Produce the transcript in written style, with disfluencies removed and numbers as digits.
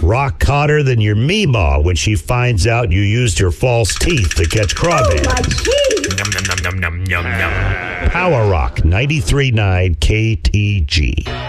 rock hotter than your Meemaw when she finds out you used your false teeth to catch crawdads. Num, num, num, num, num, num, num. Power Rock 93.9 KTG.